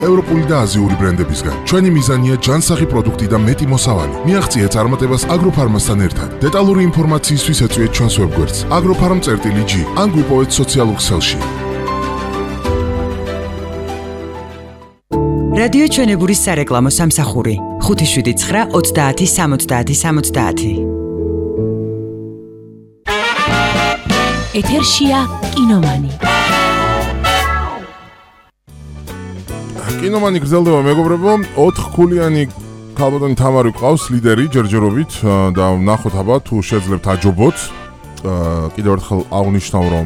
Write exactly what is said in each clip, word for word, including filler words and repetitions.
ევროპული და აზიური ბრენდებისგან ჩვენი მიზანია ჯანსაღი პროდუქტი და მეტი მოსავალი. მიაღწიეთ წარმატებას აგროფარმასთან ერთად. დეტალური ინფორმაციისთვის ეწვიეთ ჩვენს ვებგვერდს agroffarm.gi ან გვიპოვეთ სოციალურ ქსელში. რადიო ჩვენებურის სარეკლამო სამსახური ხუთი შვიდი ცხრა ოცდაათი სამოცდაათი სამოცდაათი. ეთერშია კინომანი. კინომანი გრძელდება მეგობრებო, ოთხქულიანი ქალბატონი თამარი ყავს ლიდერი ჯერჯერობით და ნახოთ აბა თუ შეძლებთ აჯობოთ. კიდევ ერთხელ აღნიშნავ რომ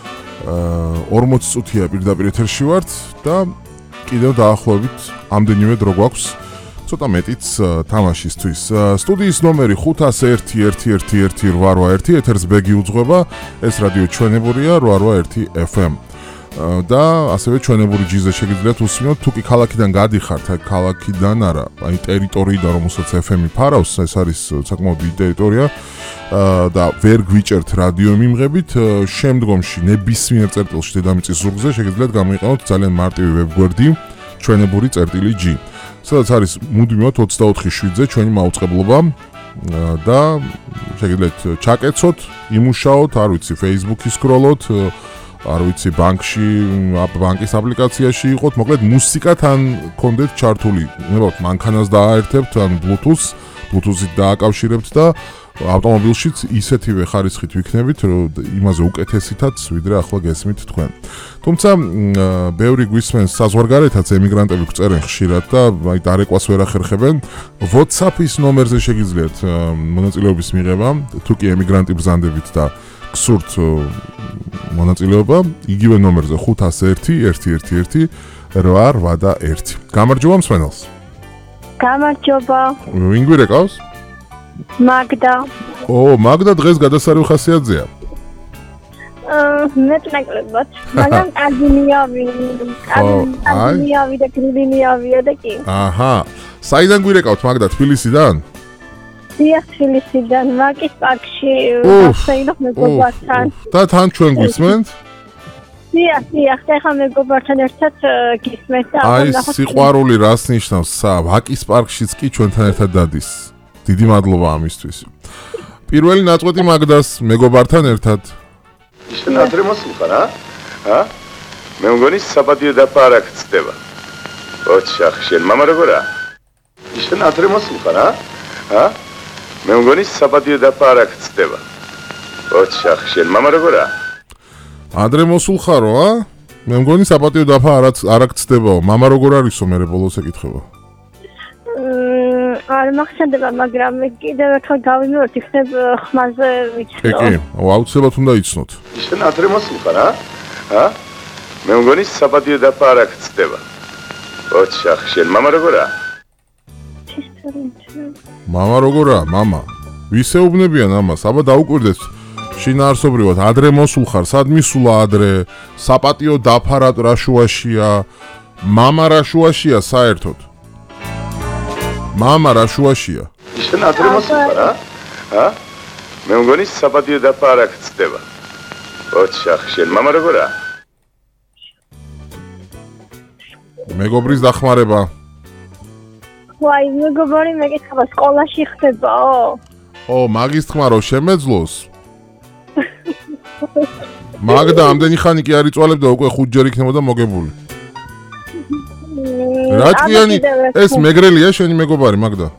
ორმოცი წუთია პირდაპირ ეთერში ვართ და კიდევ დაახლოებით ამდენივე დრო გვაქვს ცოტა მეტიც თამაშისთვის. სტუდიის ნომერი ხუთას ერთი ერთი ერთი ერთი რვა რვა ერთი ეთერს ბეგი უძღვება. ეს რადიო ჩვენებურია რვა რვა ერთი ეფ ემ. და ასევე ჩვენებური ჯიზე შეგიძლიათ უსმინოთ თუ კი ქალაქიდან გადიხართ, აი ქალაქიდან არა, აი ტერიტორიიდან რომელსაც ეფ ემი ფარავს, ეს არის საკმაოდ დიდი ტერიტორია და ვერ გვიჭერთ რადიო მიმღებით, შემდგომში ნებისმიერ წერტილში დედამიწის ზურგზე შეგიძლიათ გამოიყენოთ ძალიან მარტივი ვებგვერდი ჩვენებური.gi, სადაც არის მუდმივად ოცდაოთხი შვიდზე ჩვენი მაუწყებლობა და შეგიძლიათ ჩაკეცოთ, იმუშაოთ, არ ვიცი, Facebook-ი სკროლოთ, არ ვიცი, ბანკში, ბანკის აპლიკაციაში იყოთ, მოკლედ მუსიკა თან გქონდეთ ჩართული, ნებავთ მანქანას დააერთებთ ან Bluetooth, Bluetooth-ით დააკავშირებთ და ავტომობილშიც ისეთივე ხარისხით ვიქნებით, იმაზე უკეთესითაც, ვიდრე ახლა გესმით თქვენ. თუმცა, ბევრი გვისმენს საზღვარგარეთაც ემიგრანტები გვწერენ ხშირად და აი დარეკვას ვერ ახერხებენ. WhatsApp-ის ნომერზე შეგიძლიათ მონაწილეობის მიღება, თუ კი ემიგრანტი ბრძანდებით და გსურთ მონაწილეობა, იგივე ნომერზე ხუთას ერთი ერთი ერთი ერთი რვა რვა ერთი. გამარჯობა მსმენელს. გამარჯობა. ვინ გვირეკავს? მაგდა. ო, მაგდა დღეს გადასარევ ხასიათზეა. აა, მეტნაკლებად. მაგრამ ადმინიავი, ადმინიავი და კრიმინიავია და კი. აჰა. საიდან გვირეკავთ მაგდა, თბილისიდან? დიახ, თბილისიდან, ვაკის პარკში, ვახსენებ მეგობართან. და თან ჩვენ გვისმენთ? დიახ, დიახ, ახლა მეგობართან ერთად გისმენთ და აი, სიყვარული რას ნიშნავს? ვაკის პარკშიც კი ჩვენთან ერთად დადის. დიდი მადლობა ამისთვის. პირველი ნაწყვეტი მაგდას მეგობართან ერთად. ისე ადრე მოსულხარ, ა? ა? მე მგონი საპატიო დაფარაკ ცდება. ოჩახ, შენ მამა როგორა? ისე ადრე მოსულხარ, ა? ა? მე მგონი საპატიო დაფარაკ ცდება. ოჩახ, შენ მამა როგორა? ადრე მოსულხარო, ა? მე მგონი საპატიო დაფა არ აქცდებაო. მამა როგორ არისო, მე ბოლოს ეკითხება. არ მახსენდება, მაგრამ კიდევ ერთხელ გავიმეორთ, იქნებ ხმაზე ვიცნო. კი, კი, აუცილებლად უნდა იცნოთ. ისე ადრე მოსულხარ, ა? ა? მე მგონი საპატიო დაფარაკ ცდება. ოჩახ, შენ მამა როგორა? მამა როგორა, მამა? ვისეუბნებიან ამას, აბა დაუკვირდეთ. შინაარსობრივად ადრე მოსულხარ, სად მისულა ადრე? საპატიო დაფარად რა შუაშია? მამა რა შუაშია საერთოდ? მამა რა შუაშია? ისე ადრე მოსულხარ, ა? ა? მე მგონი საპატიო დაფარაკ ცდება. ოჩახ, შენ მამა როგორა? მეგობრის დახმარება. ვაი, მეგობარი მეკითხება, სკოლაში ხდებაო? ო, მაგის თქმა რო შემეძლოს? მაგდა ამდენი ხანი კი არ იწვალებდა, უკვე ხუთჯერ იქნებოდა მოგებული. რაჭკვიანი, ეს მეგრელია შენი მეგობარი, მაგდა?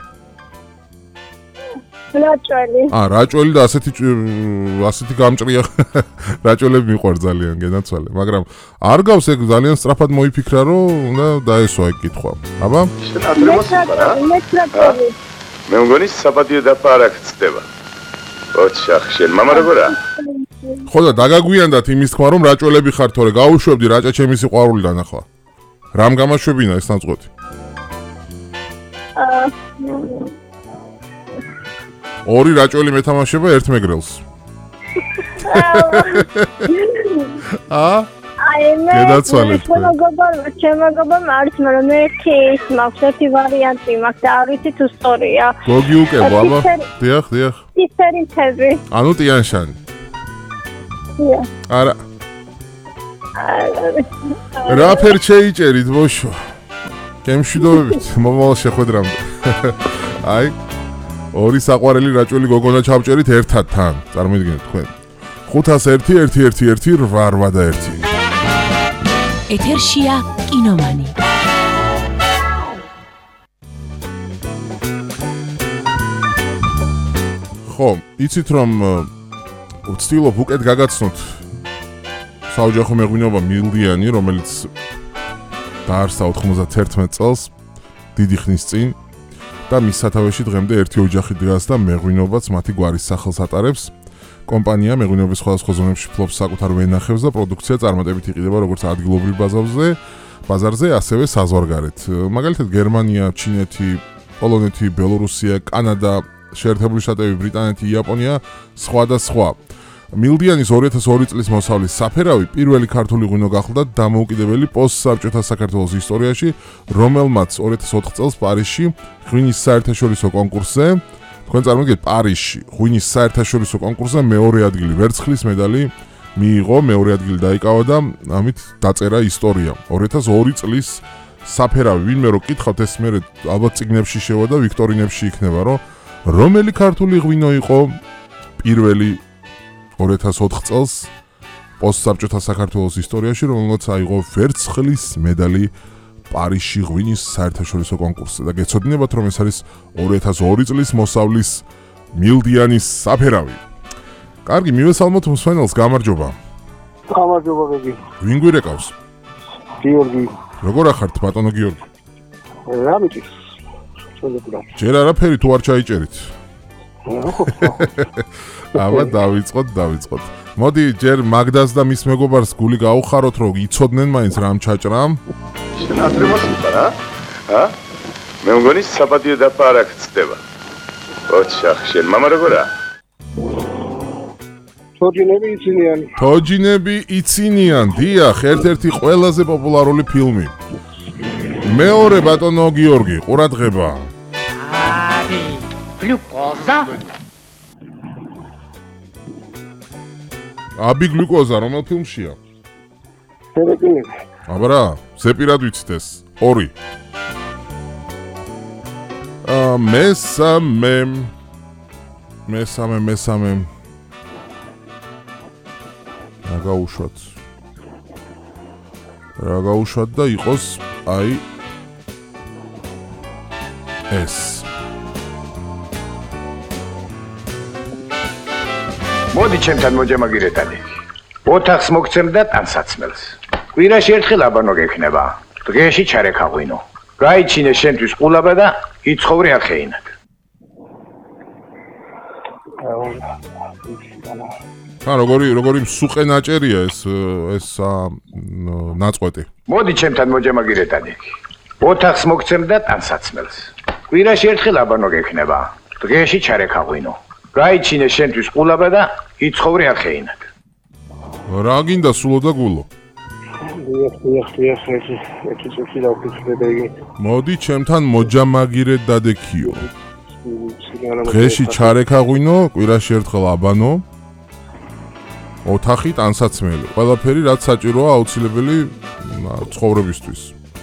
რაჭველი. აა, რაჭველი და ასეთი ასეთი გამჭრია. რაჭველები მიყვარს ძალიან, გენაცვალე, მაგრამ არ გავს ეგ ძალიან სწრაფად მოიფიქრა, რომ უნდა დაესვა ეგ კითხვა. აბა? ისე ადრე მოსულხარ, ა? მე მგონი საპატიო დაფარაკ ცდება. ოჩახ, შენ მამა როგორა? ხო და დაგაგვიანდათ იმის თქმა, რომ რაჭველები ხარ თორე, გაუშვებდი რაჭა ჩემი სიყვარულიდან ახლა. რამ გამაშვებინა ეს ნაწყვეტი? აა ორი რაჭველი მეთამაშება ერთ მეგრელს. აა? აი მე მეგობარმა, ჩემ მეგობარმა არის, მაგრამ მე ერთი ის მაქვს, ერთი ვარიანტი მაქვს და არ ვიცი თუ სწორია. გოგი უკებო, აბა? დიახ, დიახ. ციფერი თები. ანუ ტიანშანი. დიახ. არა. რა ფერ შეიჭერით ბოშო? გემშვიდობებით მომავალ შეხვედრამდე. აი ორი საყვარელი რაჭველი გოგონა ჩავჭერით ერთად თან. წარმოიდგინეთ თქვენ. ხუთას ერთი ერთი ერთი ერთი რვა რვა და ერთი. ეთერშია კინომანი. ხო, იცით რომ ვცდილობ უკეთ გაგაცნოთ საოჯახო მეღვინეობა მილდიანი, რომელიც დაარსდა ოთხმოცდაათი წელს დიდი ხნის წინ და მის სათავეში დღემდე ერთი ოჯახი დგას და მეღვინეობაც მათი გვარის სახელს ატარებს. კომპანია მეღვინეობის სხვადასხვა ზონებში ფლობს საკუთარ ვენახებს და პროდუქცია წარმატებით იყიდება როგორც ადგილობრივ ბაზარზე, ბაზარზე, ასევე საზღვარგარეთ. მაგალითად გერმანია, ჩინეთი, პოლონეთი, ბელორუსია, კანადა, შეერთებული შტატები, ბრიტანეთი, იაპონია, სხვა და სხვა. მილდიანის ორი ათას ორი წლის მოსავლის საფერავი პირველი ქართული ღვინო გახლდა დამოუკიდებელი პოსტსაბჭოთა საქართველოს ისტორიაში, რომელმაც ორი ათას ოთხ წელს პარიზში ღვინის საერთაშორისო კონკურსზე, თქვენ წარმოგიდგენთ პარიზში ღვინის საერთაშორისო კონკურსზე მეორე ადგილი ვერცხლის медаლი მიიღო, მეორე ადგილი დაიკავა და ამით დაწერა ისტორია. ორი ათას ორი წლის საფერავი, ვინმე რო კითხავთ ეს მე ალბათ წიგნებში შევა და ვიქტორინებში იქნება, რომ რომელი ქართული ღვინო იყო პირველი ორი ათას ოთხ წელს პოსტსაბჭოთა საქართველოს ისტორიაში, რომელმაც აიღო ვერცხლის медаლი პარიზში ღვინის საერთაშორისო კონკურსზე და გეცოდინებათ რომ ეს არის ორი ათას ორი წლის მოსავლის მილდიანის საფერავი. კარგი, მივესალმოთ მსმენელს, გამარჯობა. გამარჯობა გიგი. ვინ გვირეკავს? გიორგი. როგორ ახართ ბატონო გიორგი? რა მიწის? შეიძლება. ჯერ არაფერი თუ არ ჩაიჭერით. აბა დავიწყოთ, დავიწყოთ. მოდი ჯერ მაგდას და მის მეგობარს გული გაუხაროთ, რომ იცოდნენ მაინც რამ ჩაჭრამ. შენ ათრემოს მიყარა? ა? მე მგონი საპატიო დაფარაკ ცდება. ოჩახ, შენ მამა როგორა? თოჯინები იცინიან. თოჯინები იცინიან, დიახ, ერთ-ერთი ყველაზე პოპულარული ფილმი. მეორე ბატონო გიორგი, ყურადღება. არი, გლუკოზა? აბი გლუკოზა რომელ ფილმშია? სერეკინები. აბა რა, ზეპირად ვიცით ეს. ორი. აა მესამე მესამე მესამე რა გაუშვათ? რა გაუშვათ და იყოს აი ეს. მოდი ჩემთან მოჯამაგირეთანი. ოთახს მოგცემ და ტანსაცმელს. კვირაში ერთხელ აბანო გექნება. დღეში ჩარეკა ღვინო. გაიჩინე შენთვის ყულაბა და იცხოვრე ახეინად. ხა როგორი როგორი მსუყე ნაჭერია ეს ეს ნაწყვეტი. მოდი ჩემთან მოჯამაგირეთანი. ოთახს მოგცემ და ტანსაცმელს. კვირაში ერთხელ აბანო გექნება. დღეში ჩარეკა ღვინო. გაიჩინე შენთვის ყულაბა და იცხოვრე ახეინად. რა გინდა სულო და გულო? დიახ, დიახ, დიახ, ეს ეს ის დავფიქრები. მოდი ჩემთან მოჯამაგირეთ დადექიო. დღეში ჩარეკა ღვინო, კვირაში ერთხელ აბანო. ოთახი ტანსაცმელი. ყველაფერი რაც საჭიროა აუცილებელი ცხოვრებისთვის.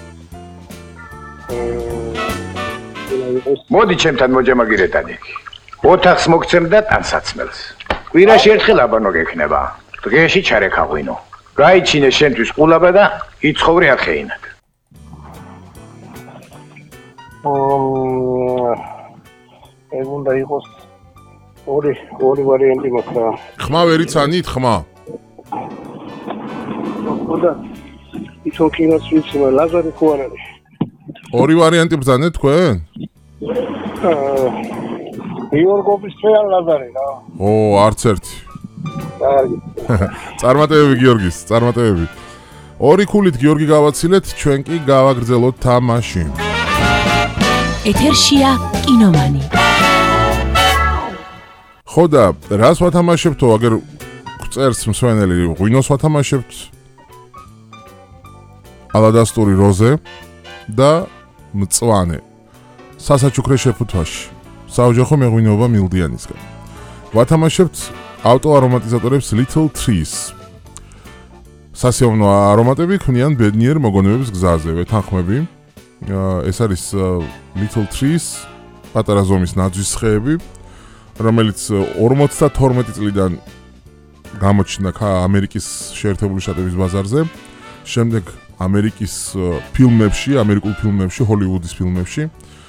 მოდი ჩემთან მოჯამაგირეთანი. ოთახს მოგცემ და ტანსაცმელს. კვირაში ერთხელ აბანო გექნება. დღეში ჩარეკა ღვინო. გაიჩინე შენთვის ყულაბა და იცხოვრე ახეინად. აა ეს უნდა იყოს ორი ორი ვარიანტი მაქვს. ხმა ვერიცანით ხმა? უნდა იცო კინოს ვიცი, ლაზარი ხო არ არის. ორი ვარიანტი ბრძანეთ თქვენ? აა გიორგობის წეან ლაზარი რა. ო, არც ერთი. წარმატებები გიორგის, წარმატებები. ორი ქულით გიორგი გავაცილეთ, ჩვენ კი გავაგრძელოთ თამაში. ეთერშია კინომანი. ხო და რას ვათამაშებთო, აგერ წერს მსვენელი, ღვინოს ვათამაშებთ. ალადასტური როზე და მწვანე. სასაჩუქრე შეფუთვაში. საოჯახო მეღვინეობა მილდიანისგან. ვათამაშებთ ავტო არომატიზატორებს Little Trees. სასიამოვნო არომატები ქმნიან ბედნიერ მოგონებებს გზაზე, ვეთანხმები. ეს არის Little Trees, პატარა ზომის ნაძვის ხეები, რომელიც ორმოცდათორმეტი წლიდან გამოჩნდა ამერიკის შეერთებული შტატების ბაზარზე. შემდეგ ამერიკის ფილმებში, ამერიკულ ფილმებში, ჰოლივუდის ფილმებში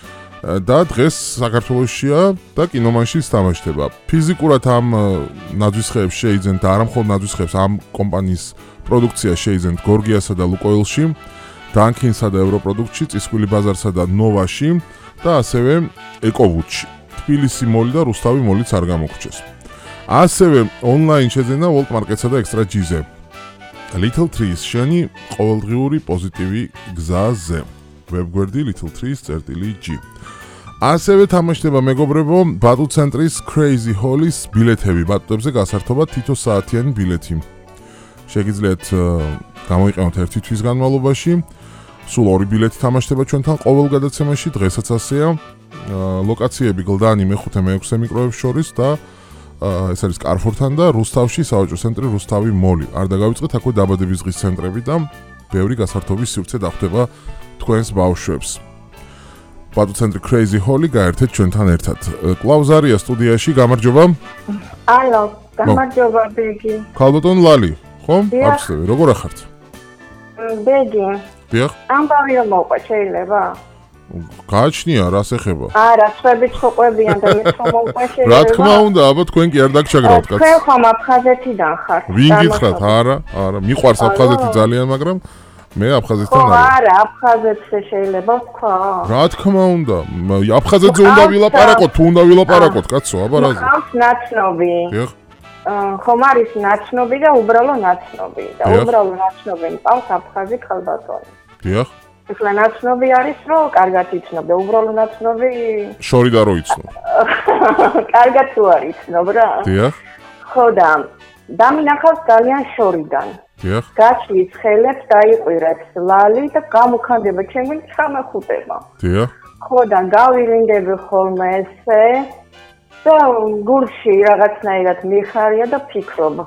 და დღეს საქართველოსშია და კინომანში თამაშდება. ფიზიკურად ამ ნაძვის ხეებს შეიძენთ და არა მხოლოდ ნაძვის ხეებს, ამ კომპანიის პროდუქცია შეიძენთ გორგიასა და ლუკოილში, დანკინსა და ევროპროდუქტში, წისქვილი ბაზარსა და ნოვაში და ასევე ეკოვუდში. თბილისი მოლი და რუსთავი მოლიც არ გამოგრჩეს. ასევე ონლაინ შეძენა World Market-სა და Extra G-ზე. Little Trees შენი ყოველდღიური პოზიტივი გზაზე. ვებგვერდი Little Trees.G. ასევე თამაშდება მეგობრებო ბატუ ცენტრის Crazy Hall-ის ბილეთები. ბატუტებზე გასართობა თითო საათიანი ბილეთი. შეგიძლიათ გამოიყენოთ ერთი თვის განმავლობაში. სულ ორი ბილეთი თამაშდება ჩვენთან ყოველ გადაცემაში, დღესაც ასეა. ლოკაციები გლდანი მეხუთე მეექვსე მიკროებს შორის და ეს არის კარფორთან და რუსთავში სავაჭრო ცენტრი რუსთავი მოლი. არ დაგავიწყეთ აქვე დაბადების დღის ცენტრები და ბევრი გასართობის სივრცე დახვდება თქვენს ბავშვებს. ბატუ ცენტრი Crazy Hall-ი გაერთეთ ჩვენთან ერთად. კლავზარია სტუდიაში, გამარჯობა. ალო, გამარჯობა ბეგი. ქალბატონ ლალი, ხო? აბსოლუტურად. როგორ ახართ? ბეგი. დიახ. ამბავი რომ მოყვა შეიძლება? გააჩნია რას ეხება? არა, ხვები ცხოყვებიან და მე ხომ მოყვა შეიძლება? რა თქმა უნდა, აბა თქვენ კი არ დაგჩაგრავთ კაცს. თქვენ ხომ აფხაზეთიდან ხართ? ვინ გითხრათ? არა, არა, მიყვარს აფხაზეთი ძალიან, მაგრამ მე აფხაზეთთან ხო, არა. არა, აფხაზეთზე შეიძლება ვთქვა? რა თქმა უნდა, აფხაზეთზე უნდა ვილაპარაკოთ, თუ უნდა ვილაპარაკოთ, კაცო, აბა რა. ხავს ნაცნობი. დიახ. ხომ არის ნაცნობი და უბრალო ნაცნობი და უბრალო ნაცნობი მყავს აფხაზი ქალბატონი. დიახ. ეხლა ნაცნობი არის რომ კარგად იცნობ და უბრალო ნაცნობი შორი და რო იცნობ. კარგად თუ არ იცნობ რა. დიახ. ხო და დამინახავს ძალიან შორიდან. დიახ. გაჩლის ხელებს დაიყვირებს ლალი და გამოქანდება ჩემი სამახუტება. დიახ. ხო და გავირინდები ხოლმე ესე და გულში რაღაცნაირად მიხარია და ფიქრობ.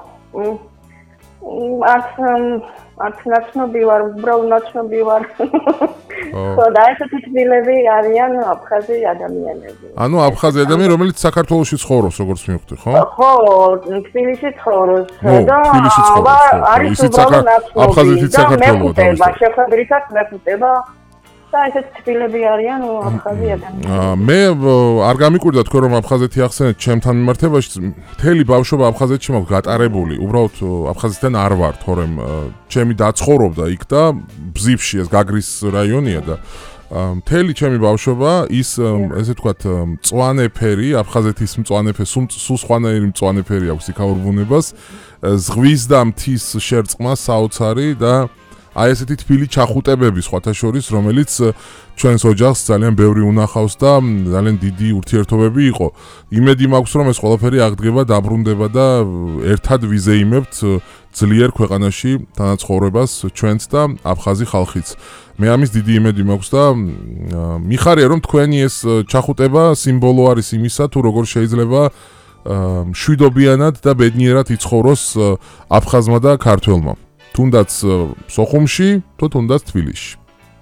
არც არც ნაცნობი ვარ, უბრალოდ ნაცნობი ვარ. ხო და ესეთი თბილები არიან აფხაზი ადამიანები. ანუ აფხაზი ადამიანი, რომელიც საქართველოში ცხოვრობს, როგორც მივხვდი, ხო? ხო, თბილისში ცხოვრობს და თბილისში ცხოვრობს. არის უბრალოდ ნაცნობი. აფხაზეთიც საქართველოა. შეხვედრითაც მეხუთება. და ესეც თბილები არიან აფხაზი ადამიანები. მე არ გამიკვირდა თქვენ რომ აფხაზეთი ახსენეთ ჩემთან მიმართებაში, მთელი ბავშვობა აფხაზეთში მაქვს გატარებული. უბრალოდ აფხაზეთიდან არ ვარ, თორემ ჩემი დაცხოვრობდა იქ და ბზიფში, ეს გაგრის რაიონია და მთელი ჩემი ბავშვობა ის ესე ვთქვათ მწვანე ფერი, აფხაზეთის მწვანე ფერი, სულ სხვანაირი მწვანე ფერი აქვს იქაურ ბუნებას, ზღვის და მთის შერწყმა საოცარი და აი ესეთი თბილი ჩახუტებები სხვათა შორის, რომელიც ჩვენს ოჯახს ძალიან ბევრი უნახავს და ძალიან დიდი ურთიერთობები იყო. იმედი მაქვს, რომ ეს ყველაფერი აღდგება, დაბრუნდება და ერთად ვიზეიმებთ ძლიერ ქვეყანაში თანაცხოვრებას ჩვენც და აფხაზი ხალხიც. მე ამის დიდი იმედი მაქვს და მიხარია, რომ თქვენი ეს ჩახუტება სიმბოლო არის იმისა, თუ როგორ შეიძლება მშვიდობიანად და ბედნიერად იცხოვროს აფხაზმა და ქართველმა. თუნდაც სოხუმში, თუ თუნდაც თბილისში.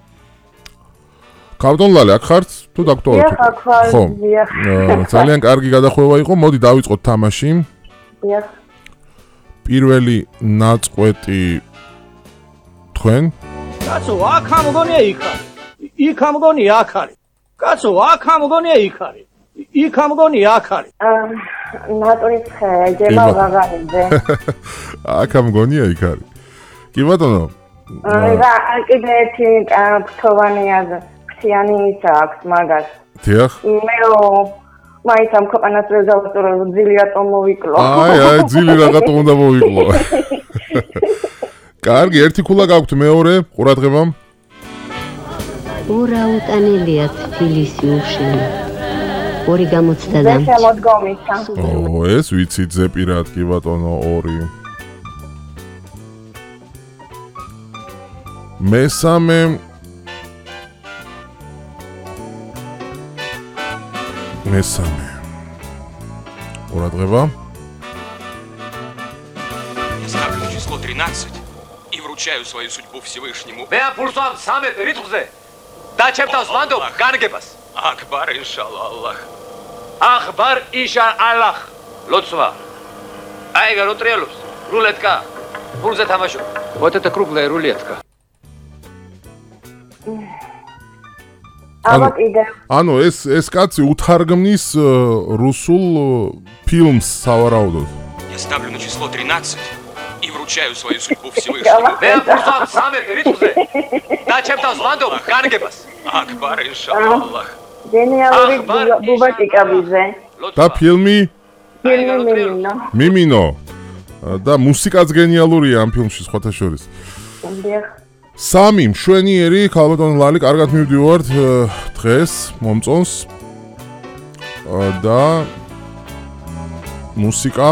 ქალბატონ ლალი, აქ ხართ? თუ დაგტოვოთ? ხო. ძალიან კარგი გადახვევა იყო. მოდი დავიწყოთ თამაში. დიახ. პირველი ნაწყვეტი თქვენ? კაცო, აქ ამგონია იქ არის. იქ ამგონია აქ არის. კაცო, აქ ამგონია იქ არის. იქ ამგონია აქ არის. ნატურის ხე, ჯემა ვაღარიძე. აქ ამგონია იქ არის. კი ბატონო. რა, კიდე ერთი ფთოვანია ქციანი ისა აქვს მაგას. დიახ. მეო მაინც ამ ქვეყანას ვერ დავასწორო, ძილი რატომ მოვიკლო. აი, აი, ძილი რატომ უნდა მოვიკლო. კარგი, ერთი ქულა გაქვთ, მეორე ყურადღება. ორა უტანელია თბილისი უშენი. ორი გამოცდა და. მე შემოდგომისა. ო, ეს ვიცით ზეპირად კი ბატონო, ორი. მესამე მესამე ყურადღება. Ставлю число тринадцать и вручаю свою судьбу Всевышнему. მე აფურსავ სამეტ რიცხვზე. და ჩემთავს ვანდობ განგებას. Akbar inshallah Allah. Akbar inshallah. Лоцва. Айга ротрелус. Рулетка. Пулზე თამაშობ. Вот это круглая рулетка. აბა კიდე. ანუ ეს ეს კაცი უთარგმნის რუსულ ფილმს სავარაუდოდ. Я ставлю на число тринадцать и вручаю свою судьбу Всевышнему. მე ვუხარ სამი რიტმზე. და ჩემთავს ვანდობ განგებას. Akbar inshallah Allah. გენიალური ბუბატიკაბიზე. და ფილმი ფილმი მიმინო. მიმინო. და მუსიკაც გენიალურია ამ ფილმში სხვათა შორის. დიახ. სამი მშვენიერი ქალბატონ ლალი, კარგად მივდივართ დღეს მომწონს და მუსიკა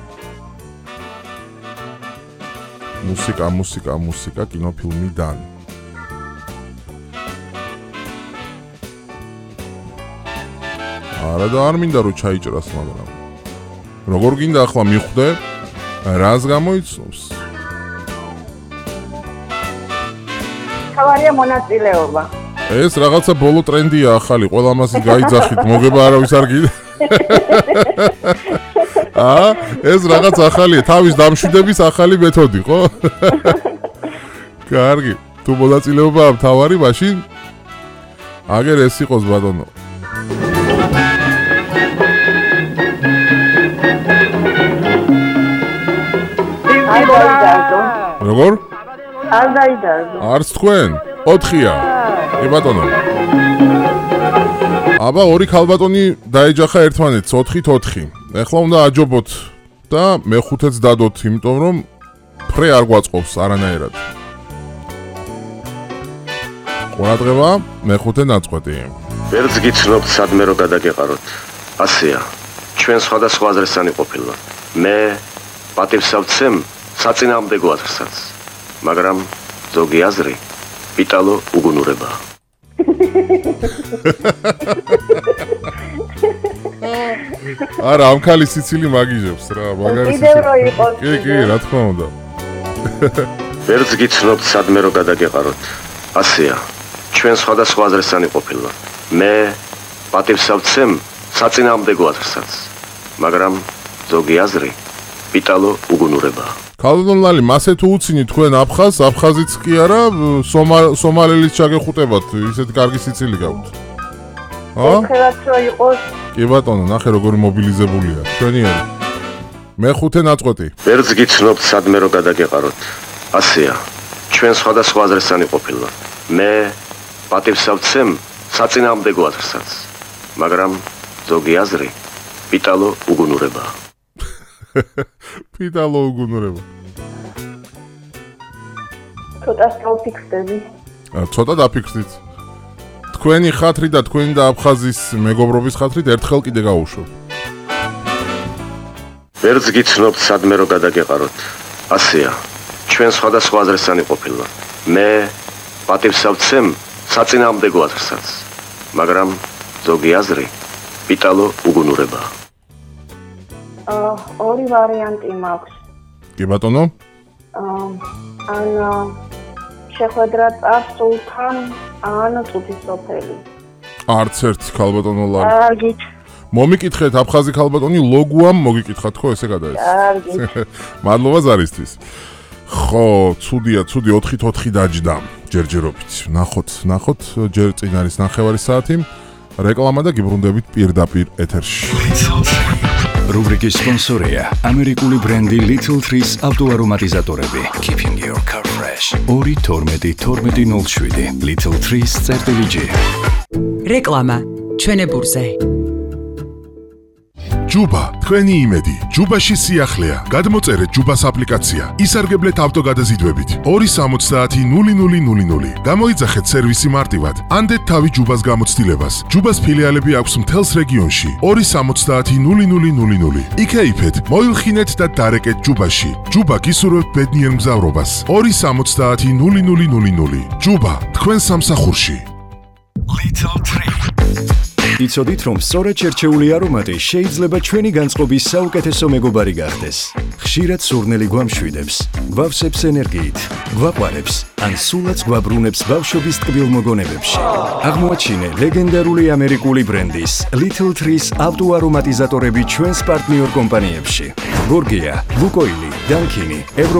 მუსიკა მუსიკა მუსიკა კინოფილმიდან არა და არ მინდა რომ ჩაიჭრას, მაგრამ როგორ გინდა ახლა მიხვდე რას გამოიცნობს თავარია მონაწილეობა. ეს რაღაცა ბოლო ტრენდია ახალი, ყველა ამასი გაიძახით, მოგება არავის არ გიდა. აა, ეს რაღაც ახალია, თავის დამშვიდების ახალი მეთოდი, ხო? კარგი, თუ მონაწილეობაა თავარი, მაშინ აგერ ეს იყოს ბატონო. აი დაიდარდო. როგორ? არ დაიდარდო. არც თქვენ? ოთხია. კი ბატონო. აბა ორი ქალბატონი დაეჯახა ერთმანეთს ოთხით ოთხი. ეხლა უნდა აჯობოთ და მეხუთეც დადოთ, იმიტომ რომ ფრე არ გვაწყობს არანაირად. ყურადღება, მეხუთე ნაწყვეტი. ვერც გიცნობთ სადმე რო გადაგეყაროთ. ასეა. ჩვენ სხვადასხვა აზრისანი ყოფილვართ. მე პატივს ავცემ საწინააღმდეგო აზრსაც. მაგრამ ზოგი აზრი პიტალო უგუნურება. არა, ამ ქალი სიცილი მაგიჟებს რა, მაგარი სიცილი. კიდევ რო იყოს. კი, კი, რა თქმა უნდა. ვერც გიცნობთ სადმე რო გადაგეყაროთ. ასეა. ჩვენ სხვადასხვა აზრისანი ყოფილვართ. მე პატივს ავცემ საწინააღმდეგო აზრსაც. მაგრამ ზოგი აზრი პიტალო უგუნურება. ქალბატონ ლალი, მასე თუ უცინი თქვენ აფხაზს, აფხაზიც კი არა, სომალელიც ჩაგეხუტებათ, ისეთ კარგი სიცილი გაქვთ. ჰა? ხელაც რო იყოს. კი ბატონო, ნახე როგორი მობილიზებულია. ჩვენიერი. მეხუთე ნაწყვეტი. ვერც გიცნობთ სადმე რო გადაგეყაროთ. ასეა. ჩვენ სხვადასხვა აზრისანი ყოფილვართ. მე პატივს ავცემ საწინააღმდეგო აზრსაც. მაგრამ ზოგი აზრი პიტალო უგუნურება. პიტალო უგუნურება. ცოტა სწავფიქსდები. ცოტა დაფიქსდით. თქვენი ხათრი და თქვენი და აფხაზის მეგობრობის ხათრით ერთხელ კიდე გაუშვებ. ვერც გიცნობთ სადმე რო გადაგეყაროთ. ასეა. ჩვენ სხვადასხვა აზრისანი ყოფილვართ. მე პატივს ავცემ საწინააღმდეგო აზრსაც. მაგრამ ზოგი აზრი პიტალო უგუნურება. აა ორი ვარიანტი მაქვს. კი ბატონო? აა ან შეხვედრა წარსულთან, ან წუთის სოფელი. არც ერთი ქალბატონო ლალი. კარგით. მომიკითხეთ აფხაზი ქალბატონი ლოგუამ მოგიკითხათ ხო ესე გადაეს. კარგით. მადლობა ზარისთვის. ხო, ცუდია, ცუდი ოთხით ოთხი დაჯდა ჯერჯერობით. ნახოთ, ნახოთ, ჯერ წინ არის ნახევარი საათი. რეკლამა და გიბრუნდებით პირდაპირ ეთერში. რუბრიკის სპონსორია ამერიკული ბრენდი Little Trees ავტოარომატიზატორები. Keeping your car fresh. ორი თორმეტი თორმეტი ნული შვიდი Little Trees წერტილი ჯი. რეკლამა ჩვენებურზე. ჯუბა, თქვენი იმედი. ჯუბაში სიახლეა. გადმოწერეთ ჯუბას აპლიკაცია. ისარგებლეთ ავტოგადაზიდვებით. ორი სამოცდაათი ნული ნული ნული ნული. გამოიძახეთ სერვისი მარტივად. ანდეთ თავი ჯუბას გამოცდილებას. ჯუბას ფილიალები აქვს მთელს რეგიონში. ორი სამოცდაათი ნული ნული ნული ნული. იქეიფეთ, მოილხინეთ და დარეკეთ ჯუბაში. ჯუბა გისურვებთ ბედნიერ მგზავრობას. ორი სამოცდაათი ნული ნული ნული ნული. ჯუბა, თქვენ სამსახურში. Little Tree. იცოდით, რომ სწორად შერჩეული არომატი შეიძლება ჩვენი განწყობის საუკეთესო მეგობარი გახდეს. ხშირად სურნელი გვამშვიდებს, გვავსებს ენერგიით, გვაყვარებს, ან სულაც გვაბრუნებს ბავშვობის ტკბილ მოგონებებში. აღმოაჩინე ლეგენდარული ამერიკული ბრენდის Little Trees ავტოარომატიზატორები ჩვენს პარტნიორ კომპანიებში. გორგია, ლუკოილი, დანკინი,